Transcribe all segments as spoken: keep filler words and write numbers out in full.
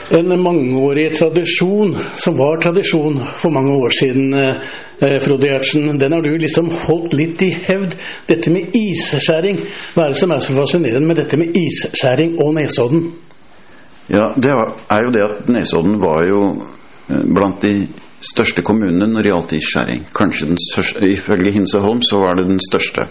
En mangeårig tradisjon, som var tradisjon for mange år siden, eh, Frode Gjertsen, den har du liksom holdt litt i hevd. Dette med isskjæring, hva er det som er så fascinerende med dette med isskjæring og Nesodden? Ja, det er jo det at Nesodden var jo blant de største kommunene når det gjaldt isskjæring. Kanskje den største, ifølge Hinseholm så var det den største.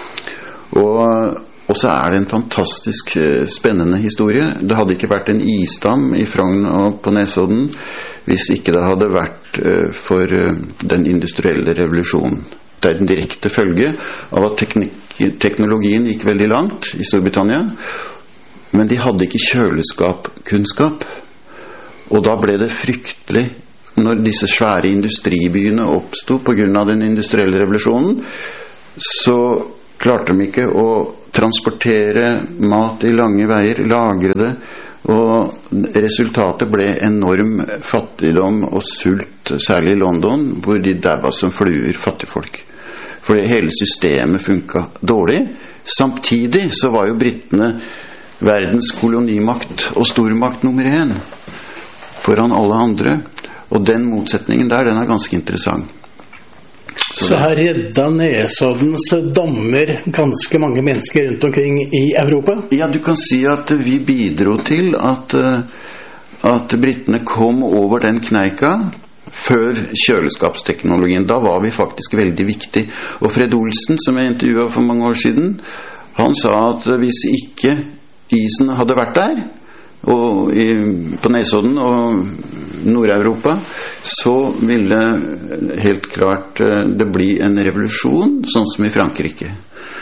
Og, og så er det en fantastisk spennende historie. Det hadde ikke vært en isdam i Frogn og på Nesodden hvis ikke det hadde vært for den industrielle revolusjonen. Det er en direkte følge av at teknik, teknologien gikk veldig langt i Storbritannia, men de hadde ikke kjøleskapkunnskap. Og da ble det fryktelig når disse svære industribyene oppstod på grunn av den industrielle revolusjonen. Så klarte de ikke å transportere mat i lange veier, lagre det, og resultatet ble enorm fattigdom og sult, særlig i London, hvor de døde som fluer, fattigfolk. For hele systemet funket dårlig. Samtidig så var jo britene verdens kolonimakt og stormakt nummer én foran alle andre, og den motsetningen der, den er ganske interessant. Så, så her redda Nesoddens dammer ganske mange mennesker rundt omkring i Europa? Ja, du kan si at vi bidro til at, at britene kom over den kneika før kjøleskapsteknologien. Da var vi faktisk veldig viktig. Og Fred Olsen, som jeg intervjuet for mange år siden, han sa at hvis ikke isen hadde vært der, og i, på Nesodden og Nord-Europa, så ville helt klart det bli en revolusjon, sånn som i Frankrike.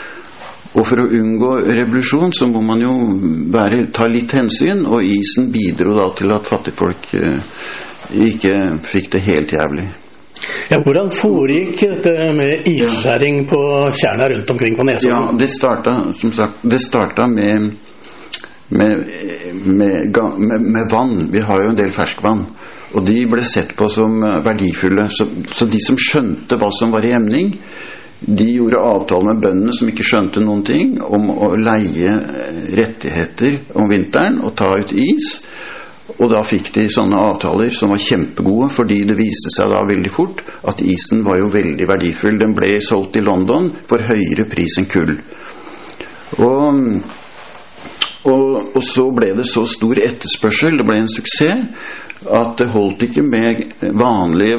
Og for å unngå revolusjon så må man jo være, ta litt hensyn, og isen bidro da til at fattigfolk ikke fikk det helt jævlig. Ja, hvordan foregikk dette med isskjæring på tjerna rundt omkring på Nesodden? Ja, det startet, som sagt, det startet med Med, med, med, med vann. Vi har jo en del ferskvann, og de ble sett på som verdifulle. Så, så de som skjønte hva som var i emning, de gjorde avtale med bøndene som ikke skjønte noen ting, om å leie rettigheter om vinteren og ta ut is. Og da fikk de sånne avtaler som var kjempegode, fordi det viste seg da veldig fort at isen var jo veldig verdifull. Den ble solgt i London for høyere pris enn kull. Og Og, og så ble det så stor etterspørsel, det ble en suksess, at det holdt ikke med vanlig,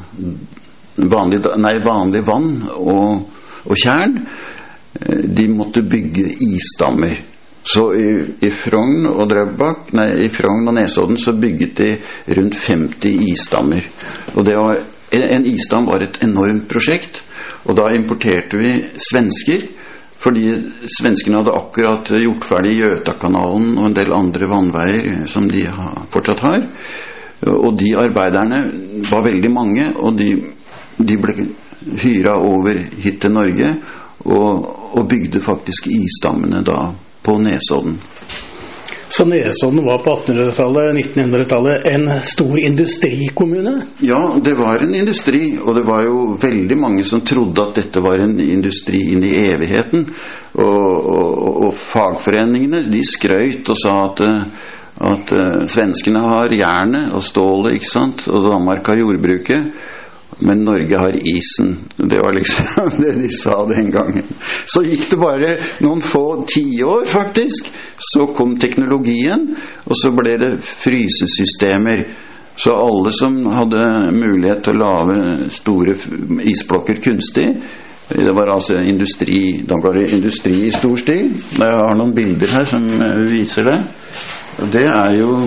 vanlig, nei, vanlig vann og, og tjern. De måtte bygge isdammer. Så i, i Frogn og Drøbak, nei, i Frogn og Nesodden så bygget de rundt femti isdammer. Og det var, en isdam var et enormt prosjekt, og da importerte vi svensker, fordi svenskene hadde akkurat gjort ferdig Gjøtakanalen og en del andre vannveier som de fortsatt har. Og de arbeiderne var veldig mange, og de, de ble hyret over hit til Norge og, og bygde faktisk isdammene da på Nesodden. Så Nesodden var på attenhundretallet, nittenhundretallet en stor industrikommune? Ja, det var en industri, og det var jo veldig mange som trodde at dette var en industri inn i evigheten. Og, og, og fagforeningene, de skrøyt og sa at, at svenskene har jernet og stålet, ikke sant? Og Danmark har jordbruket. Men Norge har isen. Det var liksom det de sa den gangen. Så gikk det bare noen få tiår faktisk. Så kom teknologien, og så ble det frysesystemer. Så alle som hadde mulighet til å lage store isblokker kunstig, det var altså industri, da ble det industri i stor stil. Jeg har noen bilder her som viser det. Og det er jo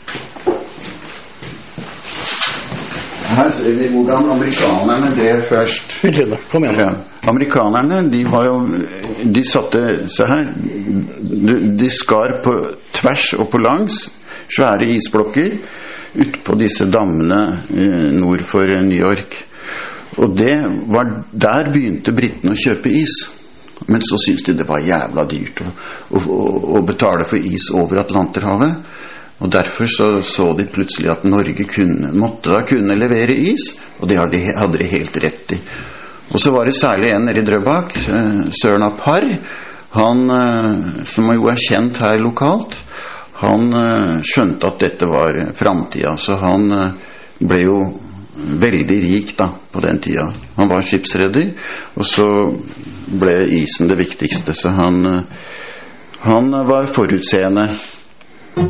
her ser vi hvordan amerikanerne drev først. Kom igjen. Ja. Amerikanerne, de var jo, de satte seg her, de, de skar på tvers og på langs svære isblokker ut på disse dammene nord for New York. Og det var, der begynte britene å kjøpe is. Men så syntes de det var jævla dyrt å, å, å betale for is over Atlanterhavet. Og derfor så, så de plutselig at Norge kunne, måtte da kunne levere is, og det hadde de, hadde de helt rett i. Og så var det særlig en nede i Drøbak, Søren Parr, han som jo er kjent her lokalt, han uh, skjønte at dette var fremtiden, så han uh, ble jo veldig rik da, på den tida. Han var skipsredder, og så ble isen det viktigste, så han, uh, han var forutseende.